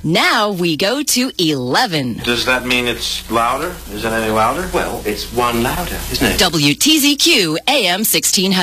Now we go to 11. Does that mean it's louder? Is it any louder? Well, it's one louder, isn't it? WTZQ AM 1600.